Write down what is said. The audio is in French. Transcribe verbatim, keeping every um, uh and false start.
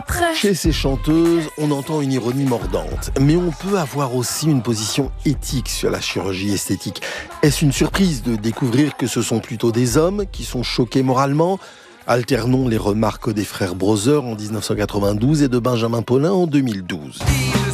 Chez ces chanteuses, on entend une ironie mordante, mais on peut avoir aussi une position éthique sur la chirurgie esthétique. Est-ce une surprise de découvrir que ce sont plutôt des hommes qui sont choqués moralement ? Alternons les remarques des frères Brother en dix-neuf cent quatre-vingt-douze et de Benjamin Paulin en deux mille douze.